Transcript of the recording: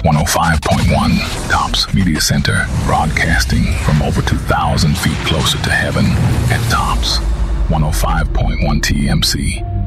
105.1 Tops Media Center, broadcasting from over 2,000 feet closer to heaven at Tops 105.1 TMC.